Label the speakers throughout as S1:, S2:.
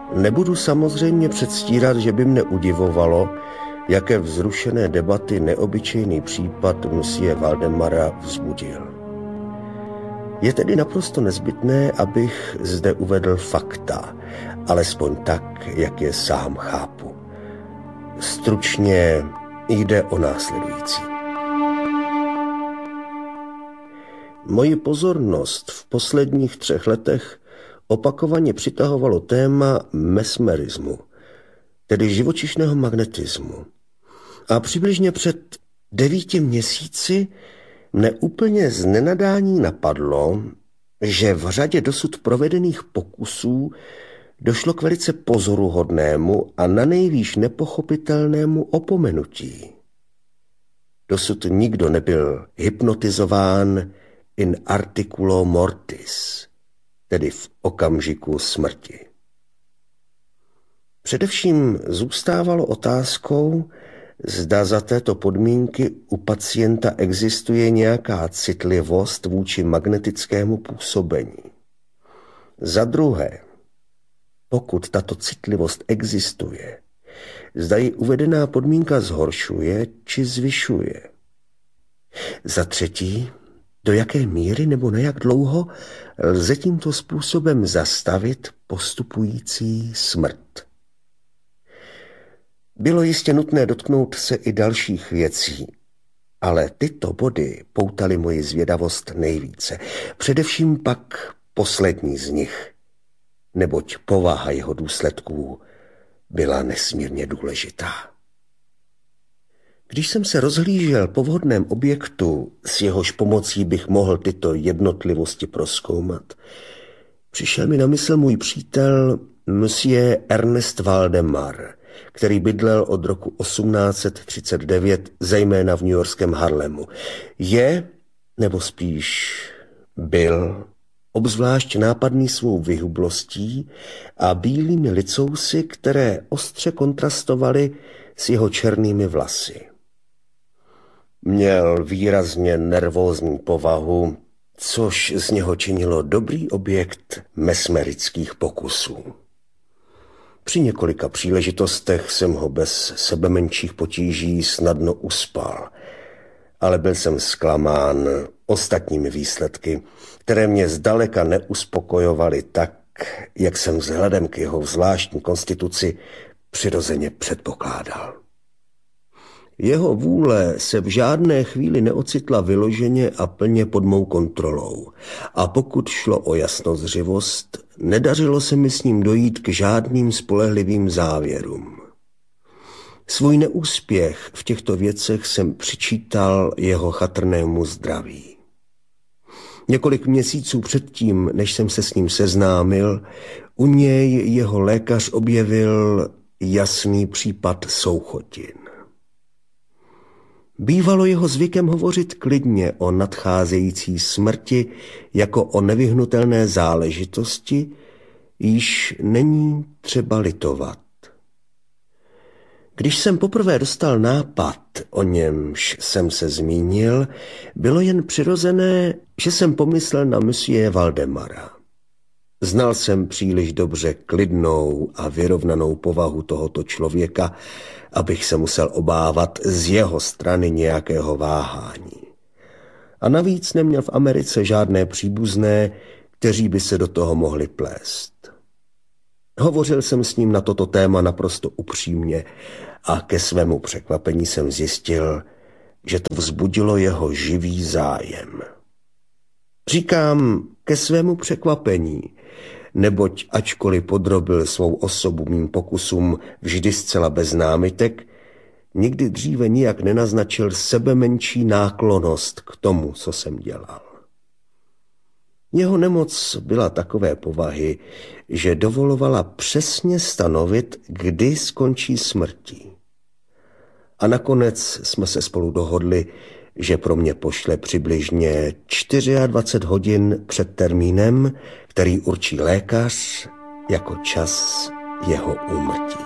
S1: Nebudu samozřejmě předstírat, že by mne udivovalo, jaké vzrušené debaty neobyčejný případ Monsieur Valdemara vzbudil. Je tedy naprosto nezbytné, abych zde uvedl fakta, alespoň tak, jak je sám chápu. Stručně jde o následující. Moji pozornost v posledních 3 letech opakovaně přitahovalo téma mesmerismu, tedy živočišného magnetismu. A přibližně před 9 měsíci mne úplně z nenadání napadlo, že v řadě dosud provedených pokusů došlo k velice pozoruhodnému a nanejvýš nepochopitelnému opomenutí. Dosud nikdo nebyl hypnotizován in articulo mortis, tedy v okamžiku smrti. Především zůstávalo otázkou, zda za této podmínky u pacienta existuje nějaká citlivost vůči magnetickému působení. Za druhé, pokud tato citlivost existuje, zda ji uvedená podmínka zhoršuje či zvyšuje. Za třetí, do jaké míry nebo na jak dlouho lze tímto způsobem zastavit postupující smrt. Bylo jistě nutné dotknout se i dalších věcí, ale tyto body poutaly moji zvědavost nejvíce. Především pak poslední z nich, neboť povaha jeho důsledků byla nesmírně důležitá. Když jsem se rozhlížel po vhodném objektu, s jehož pomocí bych mohl tyto jednotlivosti prozkoumat, přišel mi na mysl můj přítel Monsieur Ernest Valdemar, který bydlel od roku 1839 zejména v newyorském Harlemu. Je, nebo spíš byl, obzvlášť nápadný svou vyhublostí a bílými licousy, které ostře kontrastovaly s jeho černými vlasy. Měl výrazně nervózní povahu, což z něho činilo dobrý objekt mesmerických pokusů. Při několika příležitostech jsem ho bez sebemenších potíží snadno uspal, ale byl jsem zklamán ostatními výsledky, které mě zdaleka neuspokojovaly tak, jak jsem vzhledem k jeho zvláštní konstituci přirozeně předpokládal. Jeho vůle se v žádné chvíli neocitla vyloženě a plně pod mou kontrolou a pokud šlo o jasnozřivost, nedařilo se mi s ním dojít k žádným spolehlivým závěrům. Svůj neúspěch v těchto věcech jsem přičítal jeho chatrnému zdraví. Několik měsíců předtím, než jsem se s ním seznámil, u něj jeho lékař objevil jasný případ souchotin. Bývalo jeho zvykem hovořit klidně o nadcházející smrti jako o nevyhnutelné záležitosti, již není třeba litovat. Když jsem poprvé dostal nápad, o němž jsem se zmínil, bylo jen přirozené, že jsem pomyslel na Monsieur Valdemara. Znal jsem příliš dobře klidnou a vyrovnanou povahu tohoto člověka, abych se musel obávat z jeho strany nějakého váhání. A navíc neměl v Americe žádné příbuzné, kteří by se do toho mohli plést. Hovořil jsem s ním na toto téma naprosto upřímně a ke svému překvapení jsem zjistil, že to vzbudilo jeho živý zájem. Říkám ke svému překvapení, neboť ačkoliv podrobil svou osobu mým pokusům vždy zcela bez námitek, nikdy dříve nijak nenaznačil sebemenší náklonnost k tomu, co jsem dělal. Jeho nemoc byla takové povahy, že dovolovala přesně stanovit, kdy skončí smrtí. A nakonec jsme se spolu dohodli, že pro mě pošle přibližně 24 hodin před termínem, který určí lékař jako čas jeho úmrtí.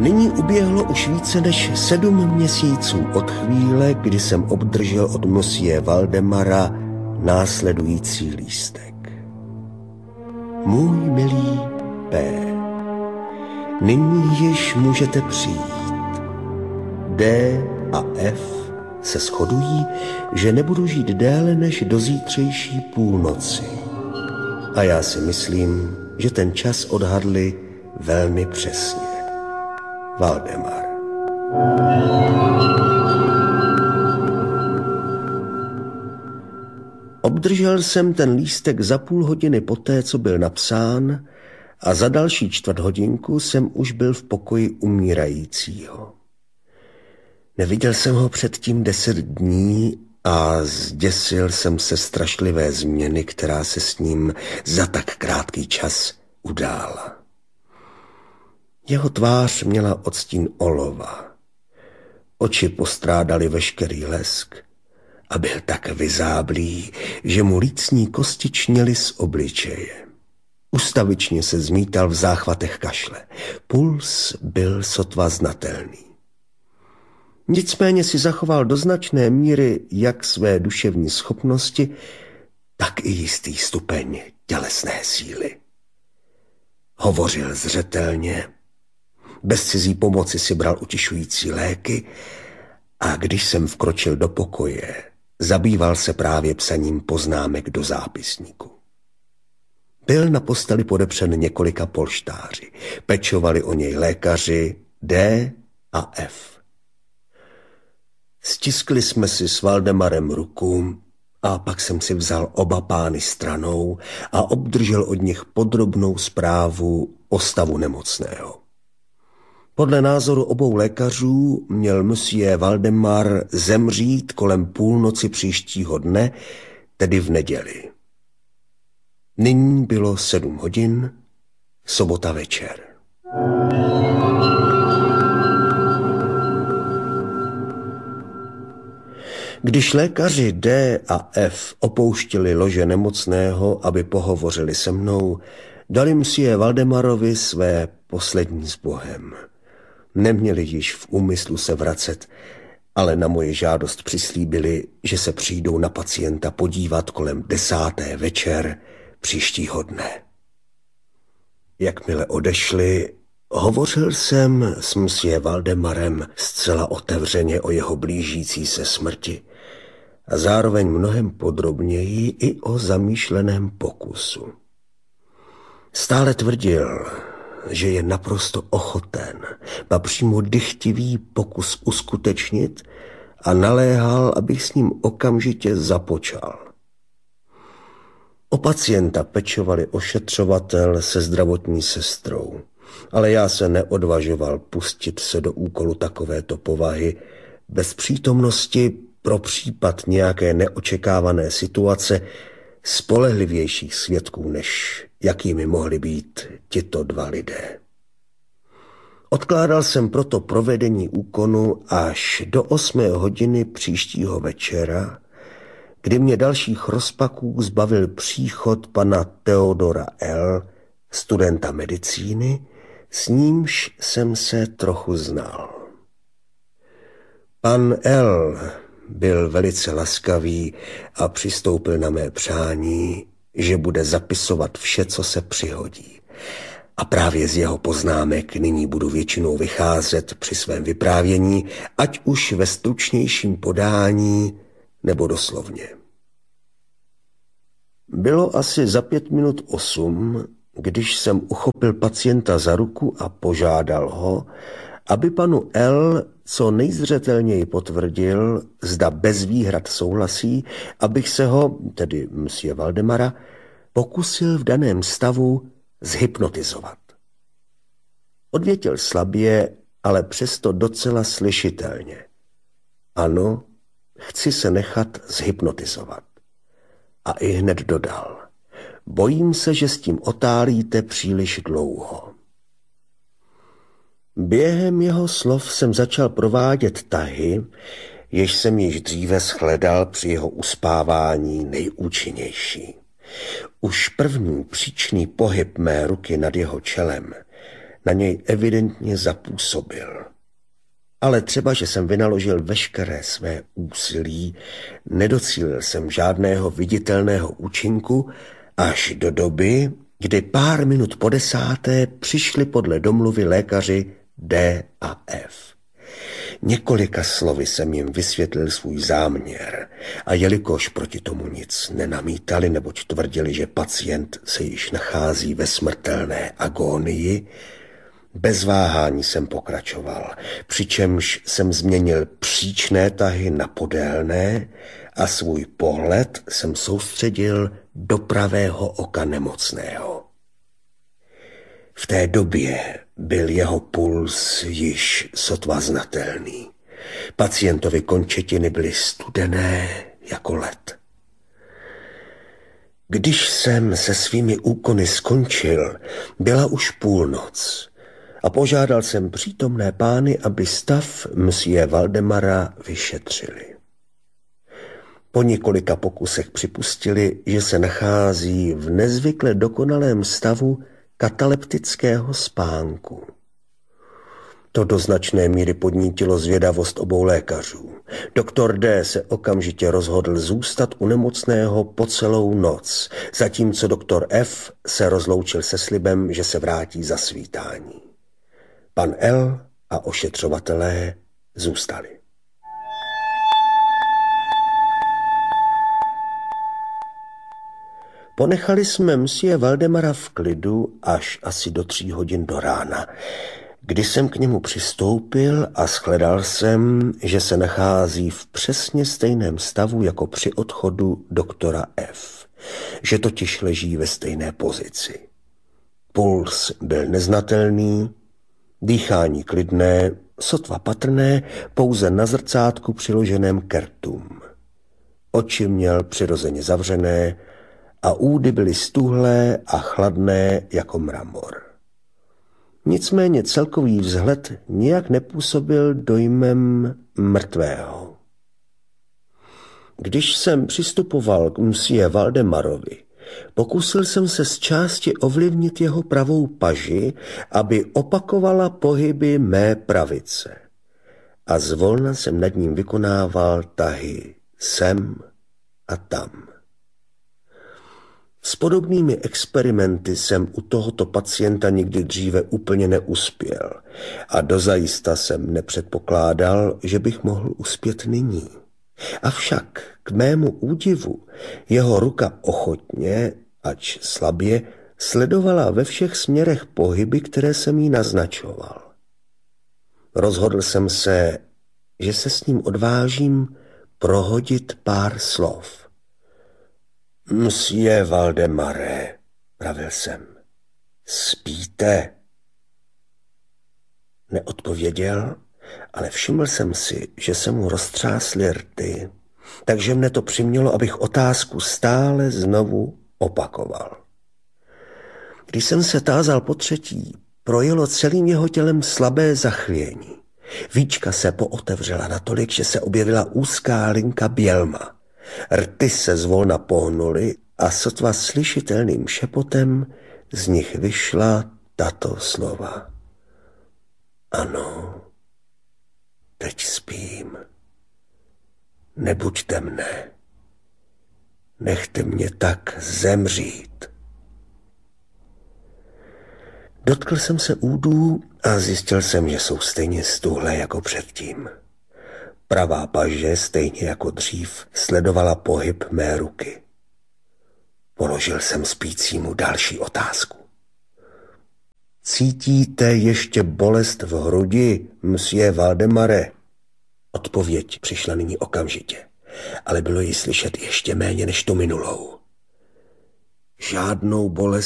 S1: Nyní uběhlo už více než 7 měsíců od chvíle, kdy jsem obdržel od monsieur Valdemara následující lístek. Můj milý P. Nyní již můžete přijít. D a F se shodují, že nebudu žít déle než do zítřejší půlnoci. A já si myslím, že ten čas odhadli velmi přesně. Valdemar. Obdržel jsem ten lístek za půl hodiny poté, co byl napsán, a za další 1/4 hodinku jsem už byl v pokoji umírajícího. Neviděl jsem ho předtím 10 dní a zděsil jsem se strašlivé změny, která se s ním za tak krátký čas udála. Jeho tvář měla odstín olova. Oči postrádaly veškerý lesk a byl tak vyzáblý, že mu lícní kosti čněly z obličeje. Ustavičně se zmítal v záchvatech kašle. Puls byl sotva znatelný. Nicméně si zachoval do značné míry jak své duševní schopnosti, tak i jistý stupeň tělesné síly. Hovořil zřetelně, bez cizí pomoci si bral utišující léky a když jsem vkročil do pokoje, zabýval se právě psaním poznámek do zápisníku. Byl na posteli podepřen několika polštáři. Pečovali o něj lékaři D a F. Stiskli jsme si s Valdemarem ruku a pak jsem si vzal oba pány stranou a obdržel od nich podrobnou zprávu o stavu nemocného. Podle názoru obou lékařů měl monsieur Valdemar zemřít kolem půlnoci příštího dne, tedy v neděli. Nyní bylo 7 hodin, sobota večer. Když lékaři D a F opouštěli lože nemocného, aby pohovořili se mnou, dali monsieur Valdemarovi své poslední s Bohem. Neměli již v úmyslu se vracet, ale na moji žádost přislíbili, že se přijdou na pacienta podívat kolem 10. večer příštího dne. Jakmile odešli, hovořil jsem s monsieur Valdemarem zcela otevřeně o jeho blížící se smrti a zároveň mnohem podrobněji i o zamýšleném pokusu. Stále tvrdil, že je naprosto ochoten, ba přímo dychtivý pokus uskutečnit a naléhal, abych s ním okamžitě započal. O pacienta pečovali ošetřovatel se zdravotní sestrou, ale já se neodvažoval pustit se do úkolu takovéto povahy bez přítomnosti pro případ nějaké neočekávané situace spolehlivějších svědků, než jakými mohli být tito 2 lidé. Odkládal jsem proto provedení úkonu až do 8. hodiny příštího večera, kdy mě dalších rozpaků zbavil příchod pana Theodora L., studenta medicíny, s nímž jsem se trochu znal. Pan L. byl velice laskavý a přistoupil na mé přání, že bude zapisovat vše, co se přihodí. A právě z jeho poznámek nyní budu většinou vycházet při svém vyprávění, ať už ve stručnějším podání nebo doslovně. Bylo asi za 8:05, když jsem uchopil pacienta za ruku a požádal ho, aby panu L. co nejzřetelněji potvrdil, zda bez výhrad souhlasí, abych se ho, tedy monsieur Valdemara, pokusil v daném stavu zhypnotizovat. Odvětil slabě, ale přesto docela slyšitelně. Ano, chci se nechat zhypnotizovat. A ihned dodal. Bojím se, že s tím otálíte příliš dlouho. Během jeho slov jsem začal provádět tahy, jež jsem již dříve shledal při jeho uspávání nejúčinnější. Už první příčný pohyb mé ruky nad jeho čelem na něj evidentně zapůsobil. Ale třeba, že jsem vynaložil veškeré své úsilí, nedocílil jsem žádného viditelného účinku až do doby, kdy pár minut po 10. přišli podle domluvy lékaři D a F. Několika slovy jsem jim vysvětlil svůj záměr a jelikož proti tomu nic nenamítali, neboť tvrdili, že pacient se již nachází ve smrtelné agónii, bez váhání jsem pokračoval, přičemž jsem změnil příčné tahy na podélné a svůj pohled jsem soustředil do pravého oka nemocného. V té době byl jeho puls již sotva znatelný. Pacientovi končetiny byly studené jako led. Když jsem se svými úkony skončil, byla už půlnoc a požádal jsem přítomné pány, aby stav msije Valdemara vyšetřili. Po několika pokusech připustili, že se nachází v nezvykle dokonalém stavu kataleptického spánku. To do značné míry podnítilo zvědavost obou lékařů. Doktor D. se okamžitě rozhodl zůstat u nemocného po celou noc, zatímco doktor F. se rozloučil se slibem, že se vrátí za svítání. Pan L. a ošetřovatelé zůstali. Ponechali jsme msije Valdemara v klidu až asi do 3 hodin do rána, kdy jsem k němu přistoupil a shledal jsem, že se nachází v přesně stejném stavu jako při odchodu doktora F, že totiž leží ve stejné pozici. Puls byl neznatelný, dýchání klidné, sotva patrné, pouze na zrcátku přiloženém k rtům. Oči měl přirozeně zavřené a údy byly stuhlé a chladné jako mramor. Nicméně celkový vzhled nijak nepůsobil dojmem mrtvého. Když jsem přistupoval k msije Valdemarovi, pokusil jsem se z části ovlivnit jeho pravou paži, aby opakovala pohyby mé pravice. A zvolna jsem nad ním vykonával tahy sem a tam. S podobnými experimenty jsem u tohoto pacienta nikdy dříve úplně neuspěl a dozajista jsem nepředpokládal, že bych mohl uspět nyní. Avšak k mému údivu jeho ruka ochotně, ač slabě, sledovala ve všech směrech pohyby, které jsem jí naznačoval. Rozhodl jsem se, že se s ním odvážím prohodit pár slov. Msije Valdemare, pravil jsem, spíte? Neodpověděl, ale všiml jsem si, že se mu roztřásly rty, takže mne to přimělo, abych otázku stále znovu opakoval. Když jsem se tázal po třetí, projelo celým jeho tělem slabé zachvění. Víčka se pootevřela natolik, že se objevila úzká linka bělma. Rty se zvolna pohnuly a sotva slyšitelným šepotem z nich vyšla tato slova. Ano, teď spím. Nebuďte mne. Nechte mě tak zemřít. Dotkl jsem se údů a zjistil jsem, že jsou stejně stuhlé jako předtím. Pravá paže, stejně jako dřív, sledovala pohyb mé ruky. Položil jsem spícímu další otázku. Cítíte ještě bolest v hrudi, msije Valdemare? Odpověď přišla nyní okamžitě, ale bylo jí slyšet ještě méně než tu minulou. Žádnou bolest